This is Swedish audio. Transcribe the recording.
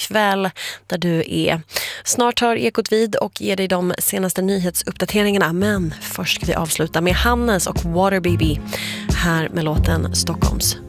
ikväll där du är. Snart tar Ekot vid och ger dig de senaste nyhetsuppdateringarna. Men först ska vi avsluta med Hannes och Water Baby här med låten Stockholms